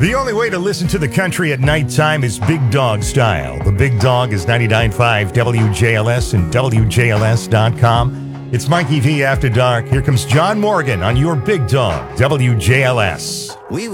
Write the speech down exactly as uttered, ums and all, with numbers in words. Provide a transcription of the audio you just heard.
The only way to listen to the country at nighttime is Big Dog style. The Big Dog is ninety-nine point five W J L S and W J L S dot com. It's Mikey V After Dark. Here comes John Morgan on your Big Dog, W J L S. We